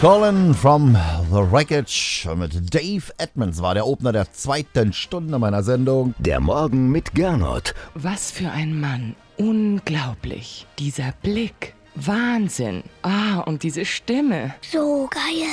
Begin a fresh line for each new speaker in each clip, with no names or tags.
Colin from the Wreckage mit Dave Edmunds war der Opener der zweiten Stunde meiner Sendung.
Der Morgen mit Gernot.
Was für ein Mann. Unglaublich. Dieser Blick. Wahnsinn. Und diese Stimme.
So geil.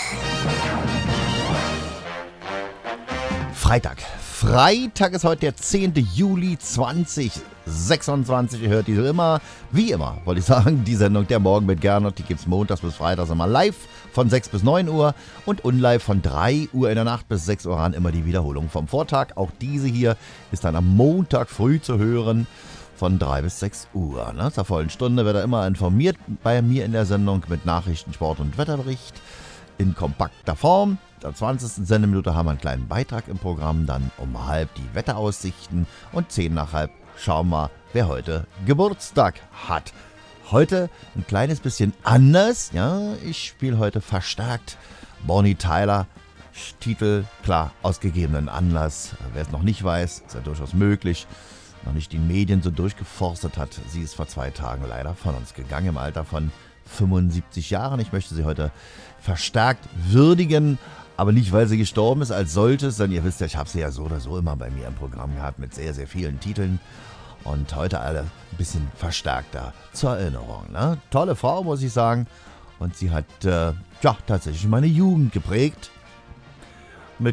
Freitag ist heute der 10. Juli 2026. Ihr hört diese immer, wie immer, wollte ich sagen, die Sendung Der Morgen mit Gernot, die gibt's montags bis freitags immer live von 6 bis 9 Uhr und unlive von 3 Uhr in der Nacht bis 6 Uhr an, immer die Wiederholung vom Vortag. Auch diese hier ist dann am Montag früh zu hören von 3 bis 6 Uhr. Ne? Zur vollen Stunde wird er immer informiert bei mir in der Sendung mit Nachrichten, Sport und Wetterbericht in kompakter Form. In der 20. Sendeminute haben wir einen kleinen Beitrag im Programm, dann um halb die Wetteraussichten und 10 nach halb schauen wir, wer heute Geburtstag hat. Heute ein kleines bisschen anders, ja, ich spiele heute verstärkt Bonnie Tyler, Titel, klar, aus gegebenen Anlass. Wer es noch nicht weiß, ist ja durchaus möglich, noch nicht die Medien so durchgeforstet hat. Sie ist vor 2 Tagen leider von uns gegangen im Alter von 75 Jahren. Ich möchte sie heute verstärkt würdigen, aber nicht, weil sie gestorben ist als solches, denn ihr wisst ja, ich habe sie ja so oder so immer bei mir im Programm gehabt mit sehr, sehr vielen Titeln und heute alle ein bisschen verstärkter zur Erinnerung. Ne? Tolle Frau, muss ich sagen, und sie hat tatsächlich meine Jugend geprägt mit,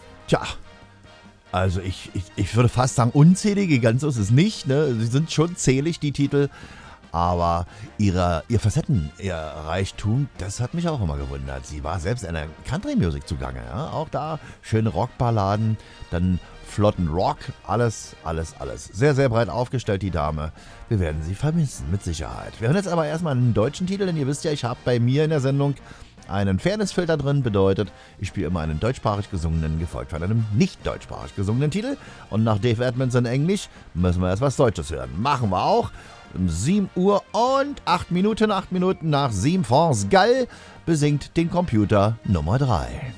also ich würde fast sagen unzählige, ganz so ist es nicht, ne? Sie sind schon zählig, die Titel. Aber ihr Reichtum, das hat mich auch immer gewundert. Sie war selbst in der Country-Musik zugange. Ja? Auch da schöne Rockballaden, dann flotten Rock, alles. Sehr, sehr breit aufgestellt, die Dame. Wir werden sie vermissen, mit Sicherheit. Wir hören jetzt aber erstmal einen deutschen Titel, denn ihr wisst ja, ich habe bei mir in der Sendung einen Fairness-Filter drin, bedeutet, ich spiele immer einen deutschsprachig gesungenen, gefolgt von einem nicht deutschsprachig gesungenen Titel. Und nach Dave Edmunds in Englisch müssen wir erst was Deutsches hören. Machen wir auch. Um 7 Uhr und 8 Minuten nach 7 France Gall besingt den Computer Nummer 3.